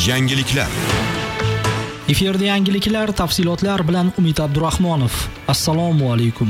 Yangiliklar. Efirda yangiliklar, tafsilotlar bilan Umid Abdurahmonov. Assalomu alaykum.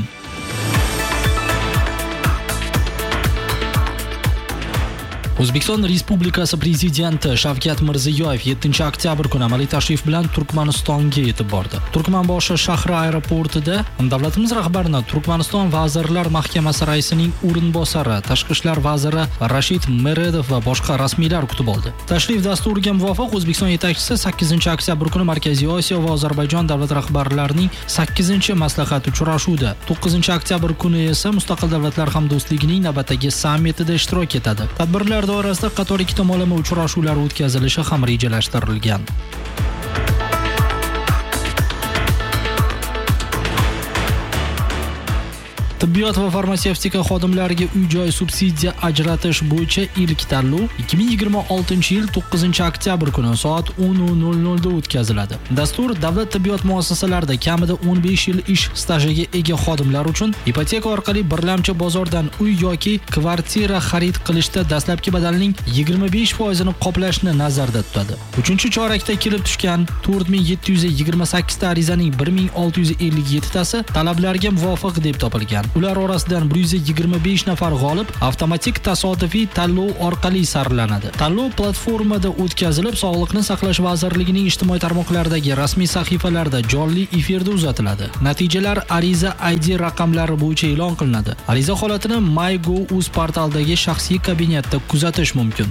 O'zbekiston Respublikasi Prezidenti Shavkat Mirziyoyev 7-oktyabr kuni amaliy tashrif bilan Turkmanistonga yetib bordi. Turkmanboshi shahri aeroportida davlatimiz rahbarini Turkmaniston Vazirlar Mahkamasi raisining o'rinbosari, Tashqi ishlar vaziri Rashid Meredov va boshqa rasmiylar kutib oldi. Tashrif dasturiga muvofiq O'zbekiston yetakchisi 8-oktyabr kuni Markaziy Osiyo va Ozarbayjon davlat rahbarlarining 8-maslahat uchrashuvida, 9-oktyabr kuni esa Mustaqil davlatlar hamdo'stligining navbatdagi sammitida ishtirok etadi. Tadbirlar doirasida qator ikki tomonlama uchrashuvlar o'tkazilishi ham rejalashtirilgan. Tibbiyot va farmatsevtika xodimlariga uy-joy subsidiya ajratish bo'yicha ilk tanlov 2026-yil 9-oktyabr kuni soat 10:00 da o'tkaziladi. Dastur davlat tibbiyot muassasalarida kamida 15 yil ish stajiga ega xodimlar uchun ipoteka orqali birlamchi bozordan uy yoki kvartira xarid qilishda dastlabki badalning 25% ni qoplashni nazarda tutadi. 3-chorakda kelib tushgan 4728 ta arizaning 1657 tasi talablarga muvofiq deb topilgan. Ular orasidan 125 nafar g'olib avtomatik tasodifiy tanlov orqali saralanadi. Tanlov platformada o'tkazilib, Sog'liqni saqlash vazirligining ijtimoiy tarmoqlardagi rasmiy sahifalarida jonli efirda uzatiladi. Natijalar ariza ID raqamlari bo'yicha e'lon qilinadi. Ariza holatini MyGov.uz portalidagi shaxsiy kabinetda kuzatish mumkin.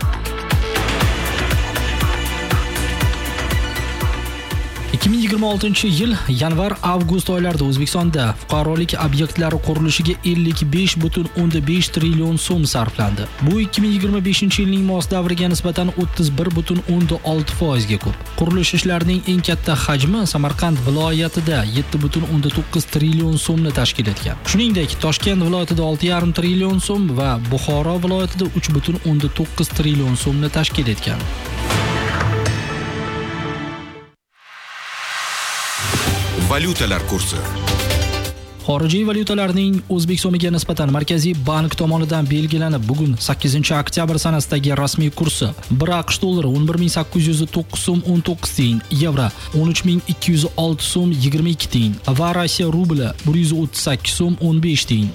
...2026-yil yanvar-avgust oylarida O'zbekistonda fuqarolik obyektlari qurilishiga 55,5 trillion so'm sarflandi. Bu 2025-yilning mos davriga nisbatan 31,6% ga ko'p. Qurilish ishlarining eng katta hajmi Samarqand viloyatida 7,9 trillion so'mni tashkil etgan. Shuningdek, Toshkent viloyatida 6,5 trillion so'm va Buxoro viloyatida 3,9 trillion so'mni tashkil etgan. Valyutalar kursi. Xorijiy valyutalarning O'zbek so'miga nisbatan Markaziy bank tomonidan belgilanib, bugun 8-oktyabr sanasidagi rasmiy kursi: 1 AQSh dollari 11809 so'm 19 tiyin, yevro 13206 so'm 22 tiyin va Rossiya rubli 138 so'm 15 tiyin.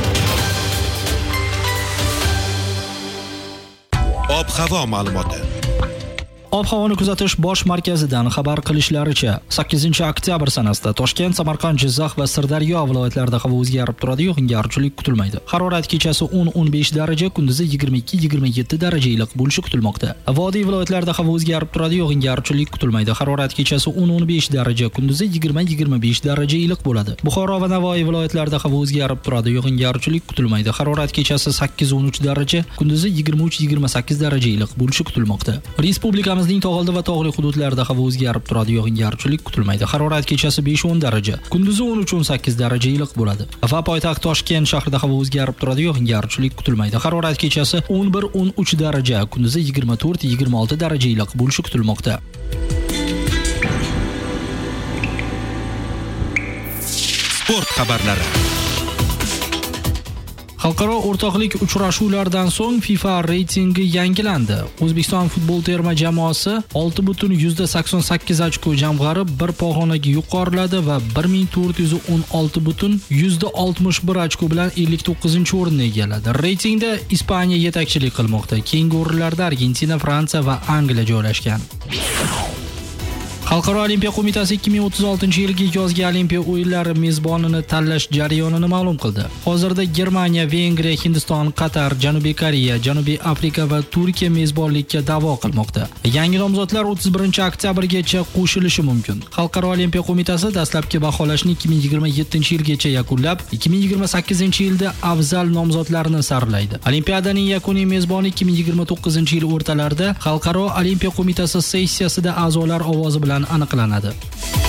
Ob-havo ma'lumoti. Ob-havoni kuzatish bosh markazidan xabar qilishlaricha, 8-oktyabr sanasida Toshkent, Samarqand, Jizzax va Sirdaryo viloyatlarida havo o'zgarib turadi, yog'ingarchilik kutilmaydi. Harorat kechasi 10-15 daraja, kunduzi 22-27 daraja iliq bo'lishi kutilmoqda. Vodiy viloyatlarida havo o'zgarib turadi, yog'ingarchilik kutilmaydi. Harorat kechasi 10-15 daraja, kunduzi 20-25 daraja iliq bo'ladi. Buxoro va Navoiy viloyatlarida havo o'zgarib turadi, yog'ingarchilik kutilmaydi. Harorat kechasi 8-13 daraja, kunduzi 23-28 daraja iliq bo'lishi kutilmoqda. Respublikamiz tog'oldi va tog'li hududlarda havo o'zgarib turadi, yog'ingarchilik kutilmaydi. Harorat kechasi 5-10 daraja, kunduzi 13-18 daraja iliq bo'ladi. Va poytaxt Toshkent shahrida havo o'zgarib turadi, yog'ingarchilik kutilmaydi. Harorat kechasi 11-13 daraja, kunduzi 24-26 daraja iliq bo'lishi kutilmoqda. Sport xabarlari. Xalqaro o'rtoqlik uchrashuvlaridan so'ng FIFA reytingi yangilandi. O'zbekiston futbol terma jamoasi 6,88 ochko jamg'arib, bir pog'onaga yuqoriladi va 1416,61 ochko bilan 59-o'rinni egalladi. Reytingda Ispaniya yetakchilik qilmoqda. Keyingi o'rinlarda Argentina, Fransiya va Angliya joylashgan. Xalqaro olimpiya qo'mitasi 2036-yilgi yozgi olimpiya o'yinlari mezbonini tanlash jarayonini ma'lum qildi. Hozirda Germaniya, Vengriya, Hindiston, Qatar, Janubiy Koreya, Janubiy Afrika va Turkiya mezbonlikka da'vo qilmoqda. Yangi nomzodlar 31-oktyabrgacha qo'shilishi mumkin. Xalqaro olimpiya qo'mitasi dastlabki baholashni 2027-yilgacha yakunlab, 2028-yilda afzal nomzodlarni sarallaydi. Olimpiadaning yakuniy mezboni 2029-yil o'rtalarida Xalqaro olimpiya qo'mitasi sessiyasida a'zolar ovozi bilan aniqlanadi.